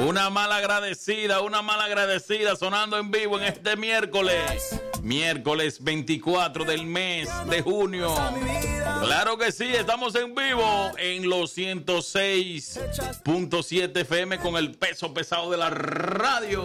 Una mala agradecida sonando en vivo en este miércoles 24 del mes de junio. Claro que sí, estamos en vivo en los 106.7 FM con el peso pesado de la radio.